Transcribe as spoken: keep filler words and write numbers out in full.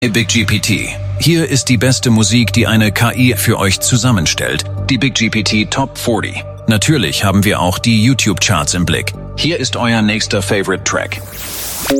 Big G P T. Hier ist die beste Musik, die eine K I für euch zusammenstellt. Die Big G P T Top vierzig. Natürlich haben wir auch die YouTube-Charts im Blick. Hier ist euer nächster Favorite Track.